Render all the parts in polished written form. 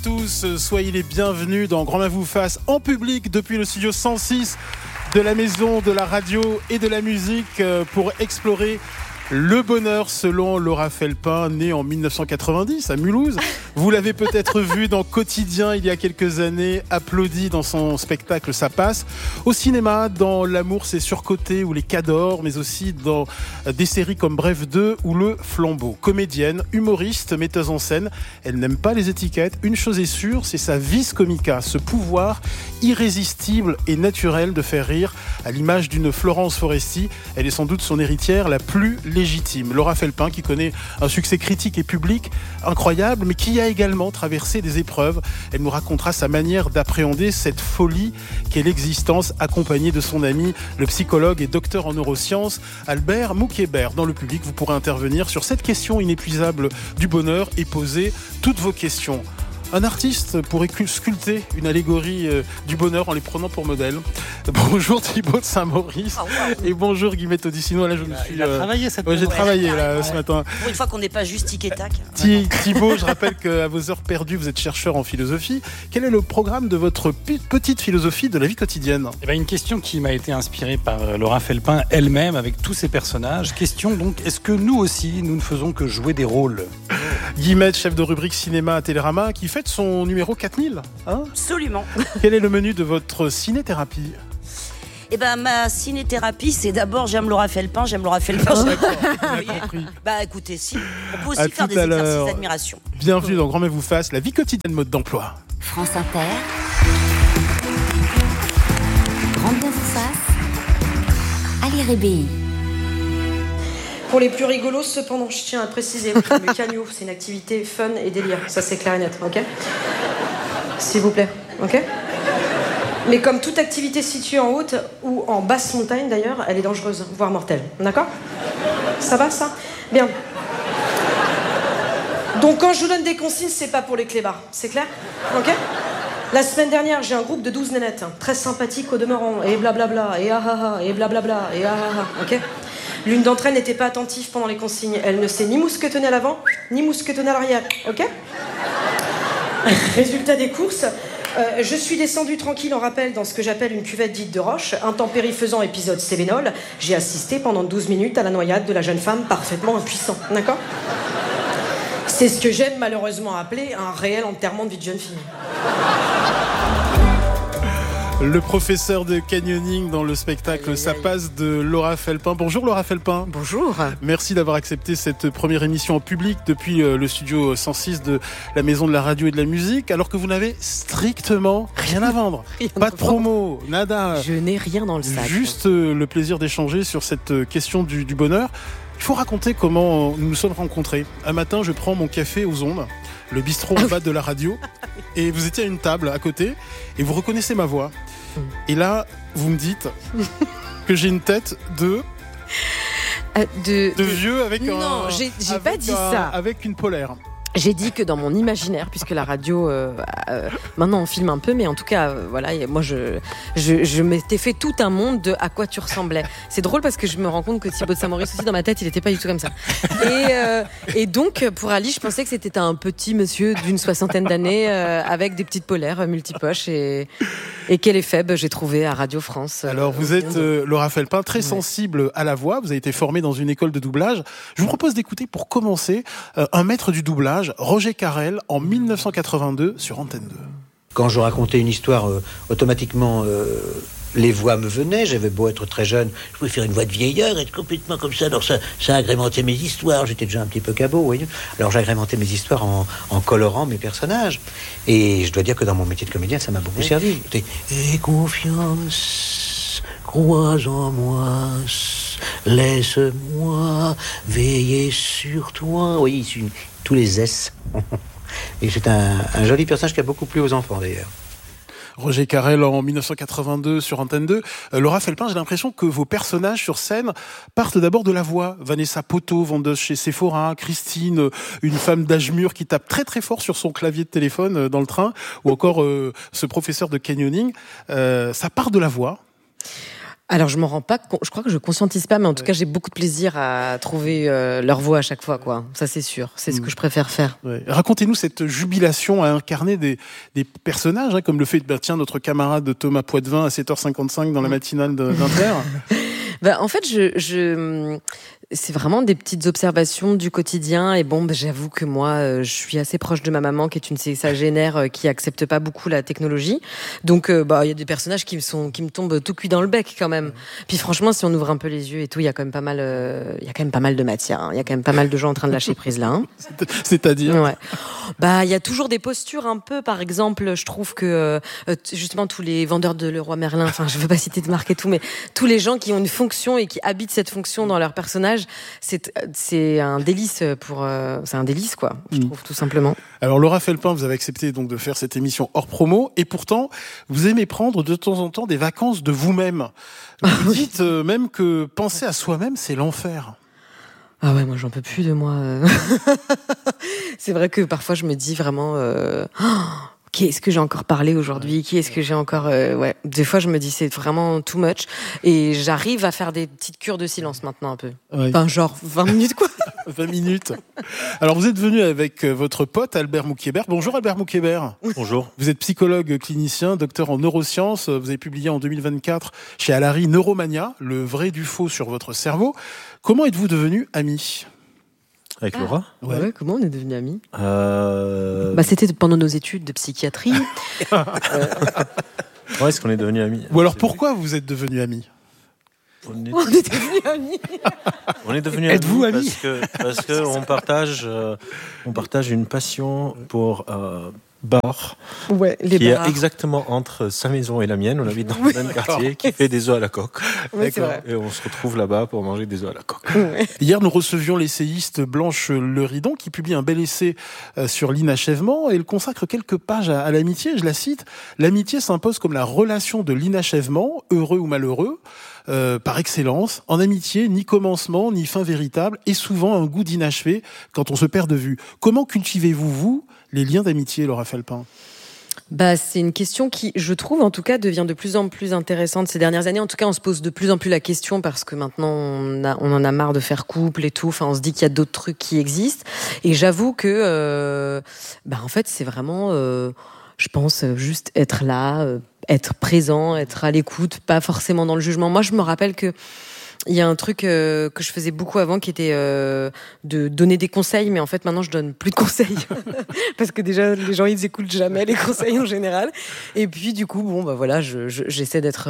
tous, soyez les bienvenus dans Grand Main vous fasse en public depuis le studio 106 de la Maison de la Radio et de la Musique pour explorer le bonheur selon Laura Felpin, née en 1990 à Mulhouse. Vous l'avez peut-être vu dans Quotidien il y a quelques années, applaudi dans son spectacle Ça passe. Au cinéma, dans L'amour c'est surcoté ou Les Cadors, mais aussi dans des séries comme Bref 2 ou Le Flambeau. Comédienne, humoriste, metteuse en scène, elle n'aime pas les étiquettes. Une chose est sûre, c'est sa vis comica, ce pouvoir irrésistible et naturel de faire rire, à l'image d'une Florence Foresti. Elle est sans doute son héritière la plus légitime. Laura Felpin, qui connaît un succès critique et public incroyable, mais qui a également traversé des épreuves. Elle nous racontera sa manière d'appréhender cette folie qu'est l'existence, accompagnée de son ami, le psychologue et docteur en neurosciences, Albert Moukébert. Dans le public, vous pourrez intervenir sur cette question inépuisable du bonheur et poser toutes vos questions. Un artiste pourrait sculpter une allégorie du bonheur en les prenant pour modèle. Bonjour Thibaut de Saint-Maurice. Oh, wow. Et bonjour Guillemette Odissino. Là, je me suis. Il a travaillé cette j'ai travaillé là ce matin. Pour une fois qu'on n'est pas juste tic et tac. Thibaut, je rappelle qu'à vos heures perdues, vous êtes chercheur en philosophie. Quel est le programme de votre petite philosophie de la vie quotidienne ? Une question qui m'a été inspirée par Laura Felpin elle-même avec tous ses personnages. Question donc, est-ce que nous aussi, nous ne faisons que jouer des rôles ? Guillemette, chef de rubrique cinéma à Télérama, qui fête son numéro 4000. Absolument. Quel est le menu de votre ciné-thérapie ? Ma ciné-thérapie, c'est d'abord j'aime Laura Felpin. Écoutez, si, on peut aussi faire des exercices d'admiration. Bienvenue dans Grand Main vous fasse, la vie quotidienne mode d'emploi. France Inter. Grand Main vous fasse. Ali Rébéi. Pour les plus rigolos, cependant, je tiens à préciser que le canio, c'est une activité fun et délire. Ça, c'est clair et net, ok ? S'il vous plaît, ok ? Mais comme toute activité située en haute ou en basse montagne, d'ailleurs, elle est dangereuse, voire mortelle. D'accord ? Ça va, ça ? Bien. Donc, quand je vous donne des consignes, c'est pas pour les clébards. C'est clair ? Ok ? La semaine dernière, j'ai un groupe de 12 nénettes, très sympathiques au demeurant, et blablabla, et et blablabla, et ok ? L'une d'entre elles n'était pas attentive pendant les consignes. Elle ne sait ni mousquetonner à l'avant, ni mousquetonner à l'arrière. Ok ? Résultat des courses, je suis descendu tranquille en rappel dans ce que j'appelle une cuvette dite de roche. Intempérie faisant épisode Cévenol, j'ai assisté pendant 12 minutes à la noyade de la jeune femme parfaitement impuissant. D'accord ? C'est ce que j'aime malheureusement appeler un réel enterrement de vie de jeune fille. Le professeur de canyoning dans le spectacle Ça passe de Laura Felpin. Bonjour Laura Felpin. Bonjour. Merci d'avoir accepté cette première émission en public depuis le studio 106 de la Maison de la Radio et de la Musique, alors que vous n'avez strictement rien à vendre. Pas de promo, nada. Je n'ai rien dans le sac. Juste le plaisir d'échanger sur cette question du bonheur. Il faut raconter comment nous nous sommes rencontrés. Un matin, je prends mon café aux ondes, le bistrot en bas de la radio, et vous étiez à une table à côté, et vous reconnaissez ma voix. Et là, vous me dites que j'ai une tête de vieux avec Non, j'ai pas dit ça. Avec une polaire. J'ai dit que dans mon imaginaire, puisque la radio, maintenant on filme un peu, mais en tout cas, voilà, moi je m'étais fait tout un monde de à quoi tu ressemblais. C'est drôle parce que je me rends compte que Thibaut de Saint-Maurice aussi, dans ma tête, il était pas du tout comme ça. Et donc, pour Ali, je pensais que c'était un petit monsieur d'une 60aine d'années, avec des petites polaires multipoches et quel effet j'ai trouvé à Radio France. Alors, vous êtes Laura Felpin, très sensible à la voix. Vous avez été formée dans une école de doublage. Je vous propose d'écouter, pour commencer, un maître du doublage, Roger Carrel, en 1982 sur Antenne 2. Quand je racontais une histoire, automatiquement, les voix me venaient. J'avais beau être très jeune, je pouvais faire une voix de vieillard, être complètement comme ça. Alors ça agrémentait mes histoires. J'étais déjà un petit peu cabot, vous voyez. Alors j'agrémentais mes histoires en colorant mes personnages. Et je dois dire que dans mon métier de comédien, ça m'a beaucoup servi. Et confiance, crois en moi, laisse-moi veiller sur toi. Oui, tous les S. Et c'est un joli personnage qui a beaucoup plu aux enfants d'ailleurs. Roger Carrel en 1982 sur Antenne 2. Laura Felpin, j'ai l'impression que vos personnages sur scène partent d'abord de la voix. Vanessa Poto, vendeuse chez Sephora, Christine, une femme d'âge mûr qui tape très très fort sur son clavier de téléphone dans le train, ou encore ce professeur de canyoning. Ça part de la voix. Alors, je m'en rends pas compte. Je crois que je conscientise pas, mais en tout cas, j'ai beaucoup de plaisir à trouver leur voix à chaque fois, quoi. Ça, c'est sûr. C'est ce que je préfère faire. Ouais. Racontez-nous cette jubilation à incarner des personnages, comme le fait, notre camarade Thomas Poitvin à 7h55 dans la matinale d'Inter. En fait, c'est vraiment des petites observations du quotidien. Et j'avoue que moi, je suis assez proche de ma maman, qui est une sexagénaire qui accepte pas beaucoup la technologie. Donc, il y a des personnages qui me tombent tout cuit dans le bec quand même. Puis franchement, si on ouvre un peu les yeux et tout, il y a quand même pas mal de matière. Hein. Il y a quand même pas mal de gens en train de lâcher prise là. Hein. C'est-à-dire? Ouais. Il y a toujours des postures un peu. Par exemple, je trouve que justement tous les vendeurs de Leroy Merlin, enfin, je veux pas citer de marque et tout, mais tous les gens qui ont une fonction et qui habitent cette fonction dans leur personnage, c'est un délice c'est un délice, quoi, je trouve, tout simplement. Alors, Laura Felpin, vous avez accepté donc de faire cette émission hors promo, et pourtant, vous aimez prendre de temps en temps des vacances de vous-même. Vous dites même que penser à soi-même, c'est l'enfer. Ah ouais, moi j'en peux plus de moi. C'est vrai que parfois je me dis vraiment qui est-ce que j'ai encore parlé aujourd'hui ? Qui est-ce que j'ai encore... Des fois, je me dis, c'est vraiment too much. Et j'arrive à faire des petites cures de silence maintenant, un peu. Ouais. Enfin, genre 20 minutes, quoi. 20 minutes. Alors, vous êtes venu avec votre pote, Albert Moukébert. Bonjour, Albert Moukébert. Bonjour. Vous êtes psychologue clinicien, docteur en neurosciences. Vous avez publié en 2024 chez Alary Neuromania, le vrai du faux sur votre cerveau. Comment êtes-vous devenus amis ? Avec Laura ? Ouais, comment on est devenus amis ? C'était pendant nos études de psychiatrie. Ouais, est-ce qu'on est devenus amis ? Ou alors, pourquoi vous êtes devenus amis ? On est devenus amis. On est devenus Êtes-vous amis ? Parce que on partage une passion pour bar, les qui bars. est exactement entre sa maison et la mienne. On habite dans le même quartier, qui fait des œufs à la coque. Ouais, c'est vrai. Et on se retrouve là-bas pour manger des œufs à la coque. Ouais. Hier, nous recevions l'essayiste Blanche Leridon qui publie un bel essai sur l'inachèvement et elle consacre quelques pages à l'amitié. Je la cite. L'amitié s'impose comme la relation de l'inachèvement, heureux ou malheureux, par excellence. En amitié, ni commencement, ni fin véritable et souvent un goût d'inachevé quand on se perd de vue. Comment cultivez-vous, vous, les liens d'amitié, Laura Felpin ? C'est une question qui, je trouve, en tout cas, devient de plus en plus intéressante ces dernières années. En tout cas, on se pose de plus en plus la question parce que maintenant, on en a marre de faire couple et tout. Enfin, on se dit qu'il y a d'autres trucs qui existent. Et j'avoue que, en fait, c'est vraiment, je pense, juste être là, être présent, être à l'écoute, pas forcément dans le jugement. Moi, je me rappelle que il y a un truc que je faisais beaucoup avant qui était de donner des conseils, mais en fait maintenant je donne plus de conseils parce que déjà les gens ils écoutent jamais les conseils en général. Et puis du coup j'essaie d'être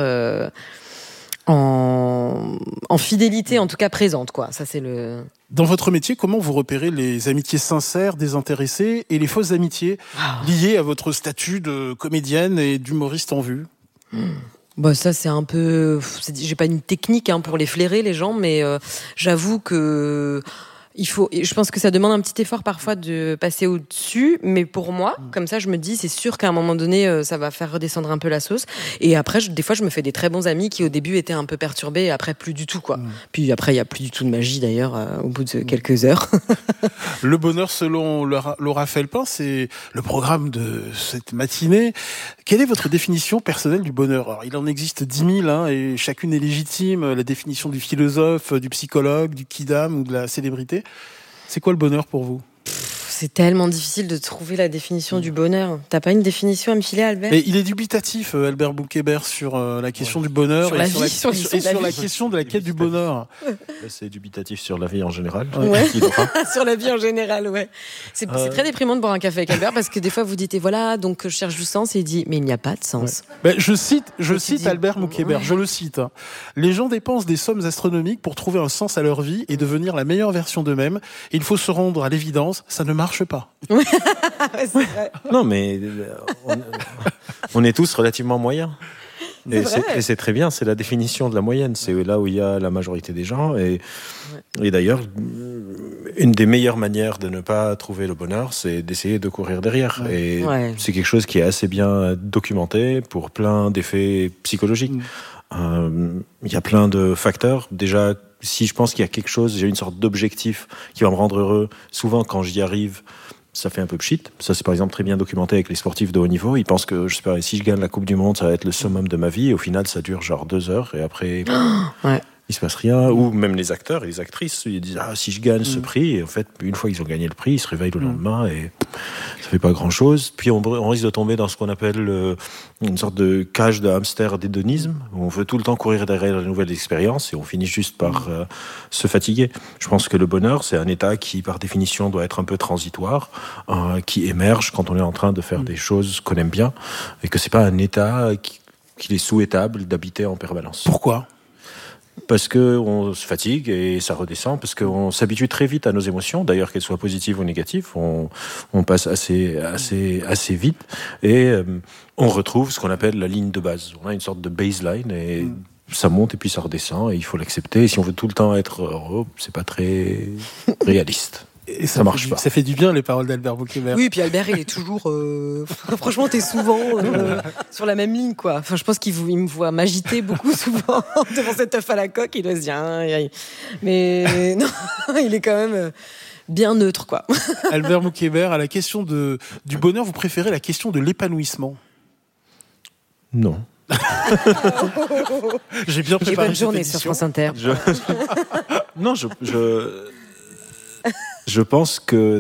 en fidélité, en tout cas présente, quoi. Ça c'est le. Dans votre métier, comment vous repérez les amitiés sincères, désintéressées et les fausses amitiés liées à votre statut de comédienne et d'humoriste en vue ? Ça c'est un peu, j'ai pas une technique pour les flairer les gens, mais j'avoue que je pense que ça demande un petit effort parfois de passer au-dessus, mais pour moi, comme ça je me dis c'est sûr qu'à un moment donné ça va faire redescendre un peu la sauce. Et après des fois je me fais des très bons amis qui au début étaient un peu perturbés et après plus du tout, quoi. Puis après il y a plus du tout de magie d'ailleurs au bout de quelques heures. Le bonheur selon Laura Felpin, c'est le programme de cette matinée. Quelle est votre définition personnelle du bonheur ? Alors, il en existe 10 000 et chacune est légitime. La définition du philosophe, du psychologue, du kidam ou de la célébrité. C'est quoi le bonheur pour vous ? C'est tellement difficile de trouver la définition du bonheur. T'as pas une définition à me filer, Albert ? Et il est dubitatif, Albert Moukébert, sur la question du bonheur sur la vie, sur la question de la quête du bonheur. C'est dubitatif sur la vie en général. Ouais. Sur la vie en général, ouais. C'est très déprimant de boire un café avec Albert parce que des fois vous dites voilà, donc je cherche du sens et il dit mais il n'y a pas de sens. Ouais. Je cite Albert Moukébert, je le cite. Les gens dépensent des sommes astronomiques pour trouver un sens à leur vie et devenir la meilleure version d'eux-mêmes. Et il faut se rendre à l'évidence, ça ne marche pas. Ouais, c'est vrai. Non, mais on est tous relativement moyens. Et c'est très bien, c'est la définition de la moyenne. C'est là où il y a la majorité des gens. Et d'ailleurs, une des meilleures manières de ne pas trouver le bonheur, c'est d'essayer de courir derrière. Et c'est quelque chose qui est assez bien documenté pour plein d'effets psychologiques. Il y a plein de facteurs. Déjà, si je pense qu'il y a quelque chose, j'ai une sorte d'objectif qui va me rendre heureux. Souvent, quand j'y arrive, ça fait un peu pchit. Ça, c'est par exemple très bien documenté avec les sportifs de haut niveau. Ils pensent que, je sais pas, si je gagne la Coupe du Monde, ça va être le summum de ma vie. Et au final, ça dure genre 2 heures. Et après, il se passe rien. Ou même les acteurs et les actrices, ils disent, si je gagne ce prix. Et en fait, une fois qu'ils ont gagné le prix, ils se réveillent le lendemain et ça fait pas grand chose. Puis on risque de tomber dans ce qu'on appelle une sorte de cage de hamster d'hédonisme, où on veut tout le temps courir derrière de nouvelles expériences et on finit juste par se fatiguer. Je pense que le bonheur, c'est un état qui, par définition, doit être un peu transitoire, qui émerge quand on est en train de faire des choses qu'on aime bien, et que c'est pas un état qu'il est souhaitable d'habiter en permanence. Pourquoi ? Parce qu'on se fatigue et ça redescend, parce qu'on s'habitue très vite à nos émotions, d'ailleurs qu'elles soient positives ou négatives, on passe assez vite, et on retrouve ce qu'on appelle la ligne de base. On a une sorte de baseline, et ça monte et puis ça redescend, et il faut l'accepter. Et si on veut tout le temps être heureux, c'est pas très réaliste. Et ça marche pas. Ça fait du bien, les paroles d'Albert Bouquet-Vert. Oui, puis Albert, il est toujours... Franchement, t'es souvent sur la même ligne, quoi. Enfin, je pense qu'il me voit m'agiter beaucoup souvent devant cet œuf à la coque. Il doit se dire... Mais non, il est quand même bien neutre, quoi. Albert Bouquet-Vert, à la question du bonheur, vous préférez la question de l'épanouissement ? Non. J'ai bien préparé bonne journée sur France Inter. Non, je pense que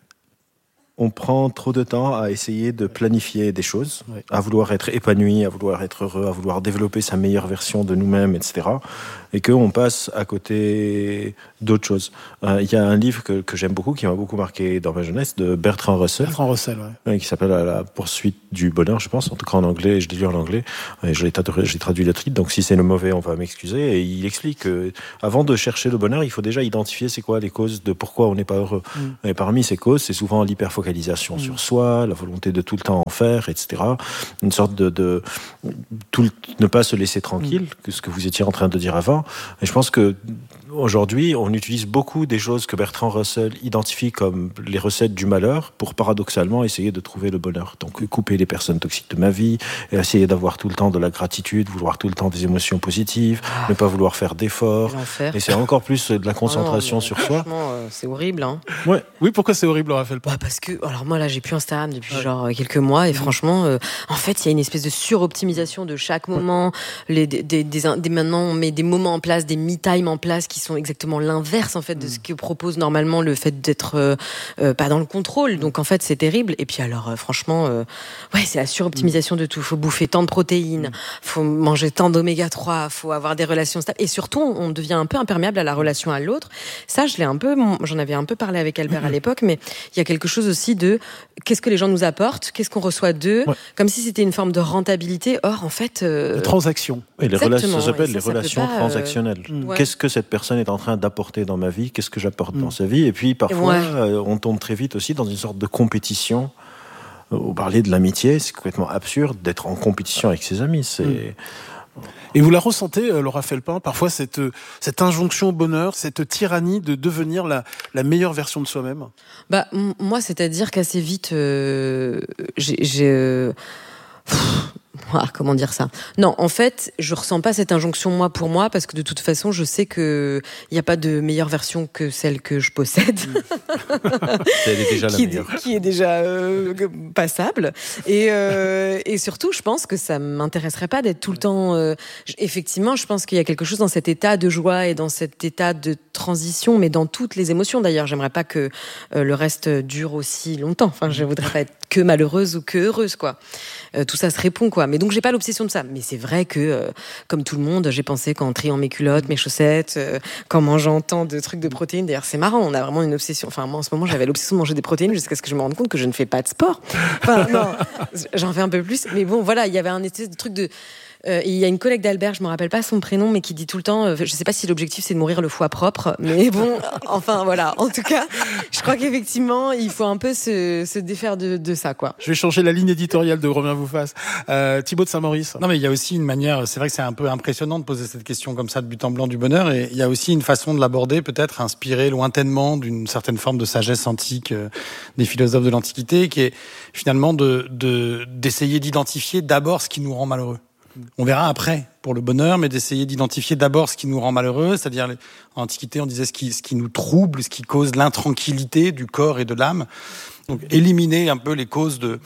on prend trop de temps à essayer de planifier des choses, à vouloir être épanoui, à vouloir être heureux, à vouloir développer sa meilleure version de nous-mêmes, etc. Et qu'on passe à côté d'autres choses. Il y a un livre que j'aime beaucoup, qui m'a beaucoup marqué dans ma jeunesse, de Bertrand Russell. Bertrand Russell, qui s'appelle La poursuite du bonheur, je pense, en tout cas en anglais, je l'ai lu en anglais, et j'ai traduit le titre, donc si c'est le mauvais, on va m'excuser. Et il explique que avant de chercher le bonheur, il faut déjà identifier c'est quoi les causes de pourquoi on n'est pas heureux. Et parmi ces causes, c'est souvent l'hyperfocalisation sur soi, la volonté de tout le temps en faire, etc. Une sorte de ne pas se laisser tranquille, que ce que vous étiez en train de dire avant. Et je pense que aujourd'hui, on utilise beaucoup des choses que Bertrand Russell identifie comme les recettes du malheur pour paradoxalement essayer de trouver le bonheur. Donc couper les personnes toxiques de ma vie, et essayer d'avoir tout le temps de la gratitude, vouloir tout le temps des émotions positives, ne pas vouloir faire d'efforts. Et c'est encore plus de la concentration sur soi. Franchement, c'est horrible. Hein. Ouais. Oui, pourquoi c'est horrible, Raphaël ? Parce que, alors moi là, j'ai plus Instagram depuis genre quelques mois, et franchement, en fait, il y a une espèce de suroptimisation de chaque moment. Maintenant, on met des moments en place, des me-time en place qui sont exactement l'inverse en fait de ce que propose normalement le fait d'être pas dans le contrôle. Donc en fait, c'est terrible. Et puis alors, franchement, c'est la suroptimisation de tout. Faut bouffer tant de protéines, faut manger tant d'oméga 3, faut avoir des relations stables. Et surtout, on devient un peu imperméable à la relation à l'autre. Ça, j'en avais un peu parlé avec Albert à l'époque, mais il y a quelque chose aussi de qu'est-ce que les gens nous apportent, qu'est-ce qu'on reçoit d'eux, comme si c'était une forme de rentabilité. Or, en fait, transaction. Oui, ça s'appelle les relations transactionnelles. Qu'est-ce que cette personne est en train d'apporter dans ma vie, qu'est-ce que j'apporte dans sa vie, et puis parfois on tombe très vite aussi dans une sorte de compétition. Vous parlez de l'amitié, c'est complètement absurde d'être en compétition avec ses amis. Et vous la ressentez, Laura Felpin, parfois cette injonction au bonheur, cette tyrannie de devenir la meilleure version de soi-même ? Moi, c'est-à-dire qu'assez vite, comment dire ça ? Non, en fait, je ressens pas cette injonction moi pour moi, parce que de toute façon, je sais que il y a pas de meilleure version que celle que je possède. Elle est déjà la meilleure. Qui est déjà passable. Et surtout, je pense que ça m'intéresserait pas d'être tout le temps. Effectivement, je pense qu'il y a quelque chose dans cet état de joie et dans cet état de transition, mais dans toutes les émotions. D'ailleurs, j'aimerais pas que le reste dure aussi longtemps. Enfin, je voudrais pas être que malheureuse ou que heureuse, quoi. Tout ça se répond, quoi. Mais donc, j'ai pas l'obsession de ça. Mais c'est vrai que, comme tout le monde, j'ai pensé qu'en triant mes culottes, mes chaussettes, qu'en mangeant tant de trucs de protéines. D'ailleurs, c'est marrant, on a vraiment une obsession. Enfin, moi, en ce moment, j'avais l'obsession de manger des protéines jusqu'à ce que je me rende compte que je ne fais pas de sport. Enfin, non, j'en fais un peu plus. Mais bon, voilà, il y avait un espèce de truc de... il y a une collègue d'Albert, je me rappelle pas son prénom, mais qui dit tout le temps, je sais pas si l'objectif c'est de mourir le foie propre, mais bon, enfin voilà. En tout cas, je crois qu'effectivement, il faut un peu se défaire de ça, quoi. Je vais changer la ligne éditoriale de Romain Voufasse. Thibaut de Saint-Maurice. Non, mais il y a aussi une manière, c'est vrai que c'est un peu impressionnant de poser cette question comme ça de but en blanc du bonheur, et il y a aussi une façon de l'aborder, peut-être inspirée lointainement d'une certaine forme de sagesse antique des philosophes de l'Antiquité, qui est finalement d'essayer d'identifier d'abord ce qui nous rend malheureux. On verra après pour le bonheur, mais d'essayer d'identifier d'abord ce qui nous rend malheureux, c'est-à-dire en Antiquité on disait ce qui nous trouble, ce qui cause l'intranquillité du corps et de l'âme. Donc éliminer un peu les causes de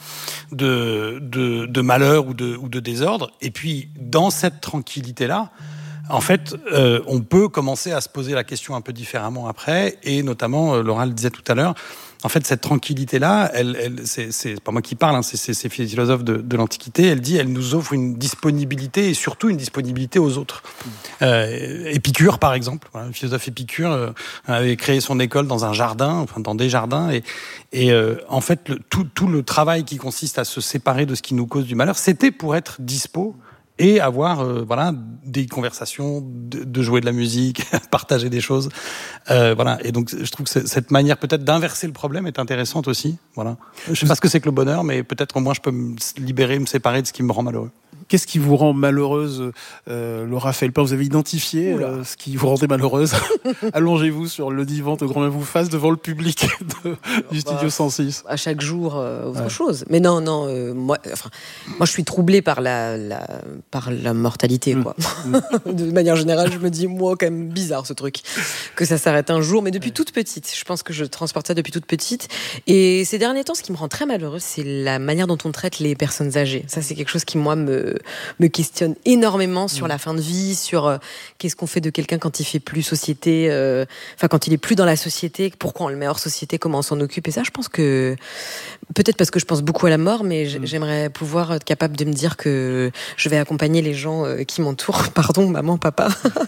malheur ou de désordre. Et puis dans cette tranquillité-là, en fait, on peut commencer à se poser la question un peu différemment après. Et notamment, Laura le disait tout à l'heure, en fait, cette tranquillité-là, c'est pas moi qui parle, hein, c'est ces philosophes de l'Antiquité, elle nous offre une disponibilité et surtout une disponibilité aux autres. Épicure, par exemple, voilà, le philosophe Épicure avait créé son école dans un jardin, enfin dans des jardins, et en fait, tout le travail qui consiste à se séparer de ce qui nous cause du malheur, c'était pour être dispo et avoir des conversations, de jouer de la musique, partager des choses, voilà. Et donc je trouve que cette manière peut-être d'inverser le problème est intéressante aussi, voilà. Je sais pas ce que c'est que le bonheur, mais peut-être au moins je peux me libérer, me séparer de ce qui me rend malheureux. Qu'est-ce qui vous rend malheureuse, Laura Felpin? Vous avez identifié ce qui vous rendait malheureuse. Allongez-vous sur le divan de Grand Bien vous fasse devant le public du Studio 106. À chaque jour, autre chose. Mais non, moi, je suis troublée par la mortalité, quoi. De manière générale, je me dis, moi, quand même bizarre ce truc, que ça s'arrête un jour. Mais depuis toute petite, je pense que je transporte ça depuis toute petite. Et ces derniers temps, ce qui me rend très malheureuse, c'est la manière dont on traite les personnes âgées. Ça, c'est quelque chose qui, moi, me questionne énormément sur la fin de vie, sur qu'est-ce qu'on fait de quelqu'un quand il fait plus société, quand il est plus dans la société, pourquoi on le met hors société, comment on s'en occupe. Et ça, je pense que, peut-être parce que je pense beaucoup à la mort, mais j'aimerais pouvoir être capable de me dire que je vais accompagner les gens qui m'entourent. Pardon, maman, papa.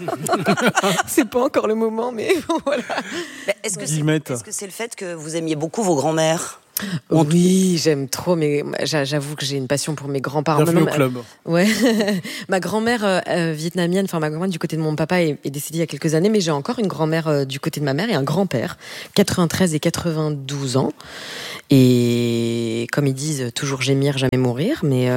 C'est pas encore le moment, mais bon, voilà. Est-ce que c'est le fait que vous aimiez beaucoup vos grands-mères? Oui, j'aime trop, mais j'avoue que j'ai une passion pour mes grands-parents. Bienvenue au club. Ouais. Ma grand-mère vietnamienne, ma grand-mère du côté de mon papa est décédée il y a quelques années, mais j'ai encore une grand-mère du côté de ma mère et un grand-père, 93 et 92 ans. Et comme ils disent, toujours gémir, jamais mourir. Mais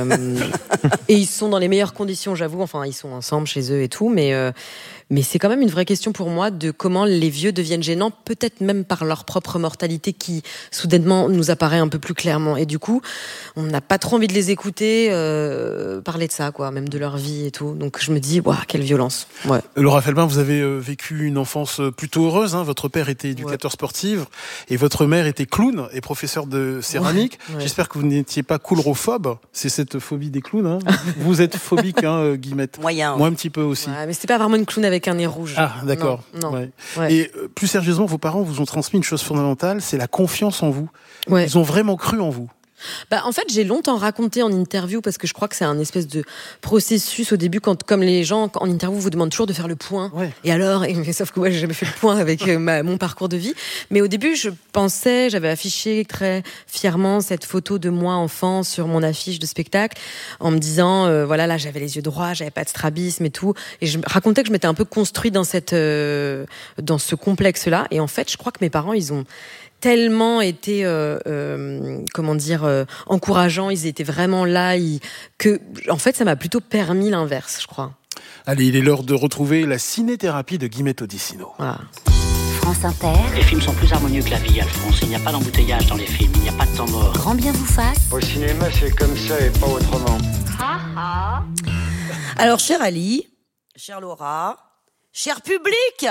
et ils sont dans les meilleures conditions, j'avoue. Enfin, ils sont ensemble chez eux et tout, mais c'est quand même une vraie question pour moi de comment les vieux deviennent gênants, peut-être même par leur propre mortalité qui, soudainement, nous apparaît un peu plus clairement. Et du coup, on n'a pas trop envie de les écouter parler de ça, quoi, même de leur vie et tout. Donc je me dis, waouh, quelle violence. Ouais. Laura Felpin, vous avez vécu une enfance plutôt heureuse, hein. Votre père était éducateur sportif et votre mère était clown et professeur de céramique. Ouais. J'espère que vous n'étiez pas coulrophobe. C'est cette phobie des clowns, hein. Vous êtes phobique, hein, Guillemette. Moyen. Moi, un petit peu aussi. Ouais, mais c'était pas vraiment une clown avec un nez rouge. Ah, d'accord. Non. Ouais. Ouais. Et plus sérieusement, vos parents vous ont transmis une chose fondamentale, c'est la confiance en vous. Ouais. Ils ont vraiment cru en vous. En fait, j'ai longtemps raconté en interview parce que je crois que c'est un espèce de processus au début quand, comme les gens en interview vous demandent toujours de faire le point. Ouais. Et alors, sauf que moi, j'ai jamais fait le point avec mon parcours de vie. Mais au début, j'avais affiché très fièrement cette photo de moi enfant sur mon affiche de spectacle en me disant, là, j'avais les yeux droits, j'avais pas de strabisme et tout. Et je racontais que je m'étais un peu construit dans ce complexe-là. Et en fait, je crois que mes parents, ils ont tellement été encourageants, ils étaient vraiment là, que en fait ça m'a plutôt permis l'inverse, je crois. Allez, il est l'heure de retrouver la ciné-thérapie de Guillemette Odissino. Voilà. France Inter. Les films sont plus harmonieux que la vie, Alphonse. Il n'y a pas d'embouteillage dans les films, il n'y a pas de temps mort. Grand Bien vous fasse. Au cinéma, c'est comme ça et pas autrement. Alors, cher Ali, chère Laura, cher public.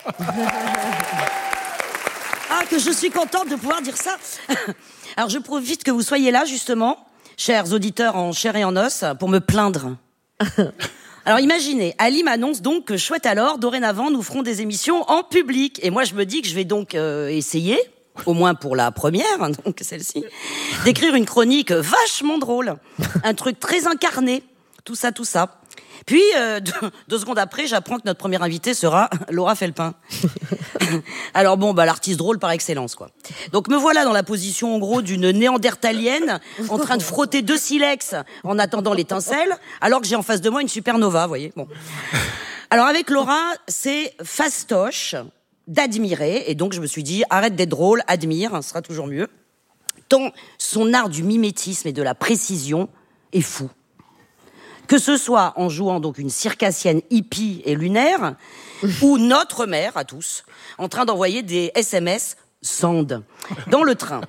Ah, que je suis contente de pouvoir dire ça. Alors, je profite que vous soyez là, justement, chers auditeurs en chair et en os, pour me plaindre. Alors, imaginez, Ali m'annonce donc que, chouette alors, dorénavant, nous ferons des émissions en public. Et moi, je me dis que je vais donc essayer, au moins pour la première, donc celle-ci, d'écrire une chronique vachement drôle. Un truc très incarné. Tout ça. Puis, 2 secondes après, j'apprends que notre première invitée sera Laura Felpin. Alors l'artiste drôle par excellence, quoi. Donc me voilà dans la position, en gros, d'une néandertalienne, en train de frotter 2 silex en attendant l'étincelle, alors que j'ai en face de moi une supernova, vous voyez. Bon. Alors avec Laura, c'est fastoche d'admirer, et donc je me suis dit, arrête d'être drôle, admire, ce sera toujours mieux. Tant son art du mimétisme et de la précision est fou. Que ce soit en jouant donc une circassienne hippie et lunaire, ou notre mère à tous, en train d'envoyer des SMS Sand dans le train.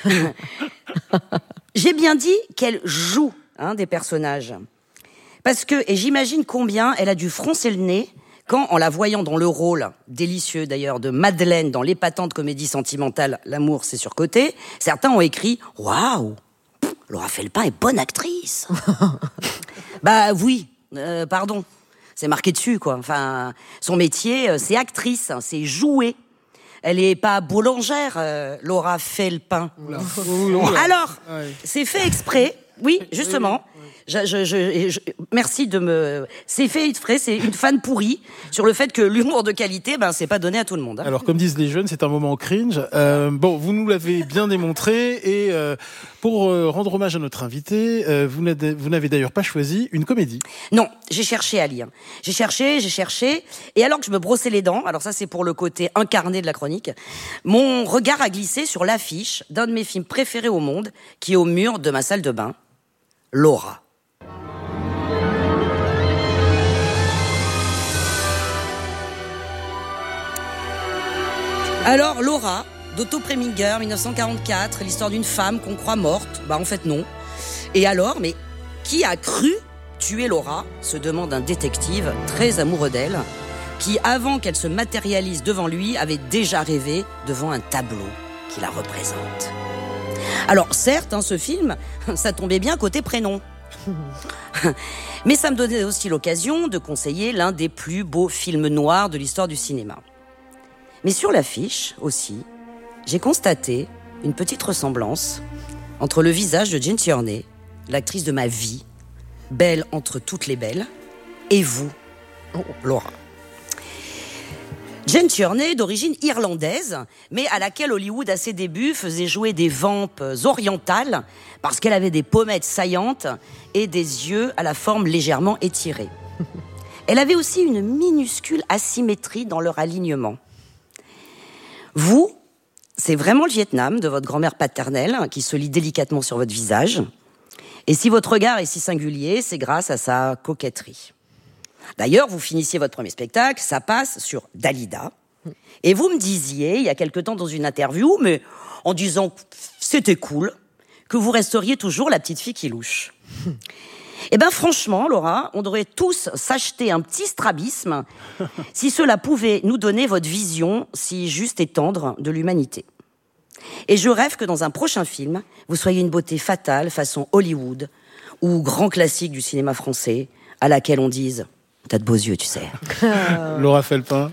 J'ai bien dit qu'elle joue des personnages. Parce que, et j'imagine combien elle a dû froncer le nez quand, en la voyant dans le rôle, délicieux d'ailleurs, de Madeleine dans l'épatante comédie sentimentale L'amour, c'est surcoté, certains ont écrit « Waouh, Laura Felpin est bonne actrice !» Bah oui, pardon, c'est marqué dessus, quoi. Enfin, son métier, c'est actrice, c'est jouer. Elle est pas boulangère, Laura Felpin. Alors, c'est fait exprès, oui, justement. Merci de me... C'est fait exprès, c'est une fan pourrie sur le fait que l'humour de qualité, c'est pas donné à tout le monde. Hein. Alors, comme disent les jeunes, c'est un moment cringe. Bon, vous nous l'avez bien démontré et pour rendre hommage à notre invité, vous n'avez d'ailleurs pas choisi une comédie. Non, j'ai cherché à lire. J'ai cherché. Et alors que je me brossais les dents, alors ça c'est pour le côté incarné de la chronique, mon regard a glissé sur l'affiche d'un de mes films préférés au monde qui est au mur de ma salle de bain, Laura. Alors, Laura, d'Otto Preminger, 1944, l'histoire d'une femme qu'on croit morte. En fait, non. Et alors, mais qui a cru tuer Laura, se demande un détective très amoureux d'elle, qui, avant qu'elle se matérialise devant lui, avait déjà rêvé devant un tableau qui la représente. Alors, certes, ce film, ça tombait bien côté prénom. Mais ça me donnait aussi l'occasion de conseiller l'un des plus beaux films noirs de l'histoire du cinéma. Mais sur l'affiche, aussi, j'ai constaté une petite ressemblance entre le visage de Jane Tierney, l'actrice de ma vie, belle entre toutes les belles, et vous, Laura. Jane Tierney, d'origine irlandaise, mais à laquelle Hollywood, à ses débuts, faisait jouer des vampes orientales parce qu'elle avait des pommettes saillantes et des yeux à la forme légèrement étirée. Elle avait aussi une minuscule asymétrie dans leur alignement. Vous, c'est vraiment le Vietnam de votre grand-mère paternelle qui se lit délicatement sur votre visage. Et si votre regard est si singulier, c'est grâce à sa coquetterie. D'ailleurs, vous finissiez votre premier spectacle, ça passe sur Dalida. Et vous me disiez, il y a quelque temps dans une interview, mais en disant que c'était cool, que vous resteriez toujours la petite fille qui louche. Franchement, Laura, on devrait tous s'acheter un petit strabisme si cela pouvait nous donner votre vision si juste et tendre de l'humanité. Et je rêve que dans un prochain film, vous soyez une beauté fatale façon Hollywood ou grand classique du cinéma français à laquelle on dise « T'as de beaux yeux, tu sais. » Laura Felpin.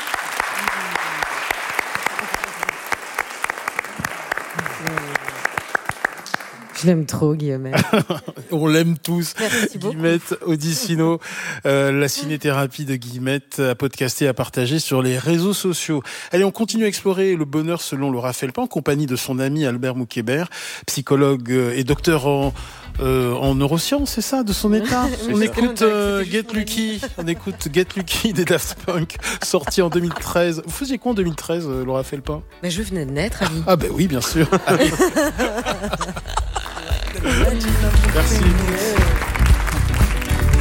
Je l'aime trop, Guillaume. On l'aime tous. Merci beaucoup. Guillemette Odissino, la cinéthérapie de Guillemette à podcaster, à partager sur les réseaux sociaux. Allez, on continue à explorer le bonheur selon Laura Felpin en compagnie de son ami Albert Moukébert, psychologue et docteur en neurosciences, c'est ça, de son état. On écoute Get Lucky. On écoute Get Lucky des Daft Punk, sorti en 2013. Vous faisiez quoi en 2013, Laura Felpin? Mais je venais de naître, Ali. Ah oui, bien sûr. Merci.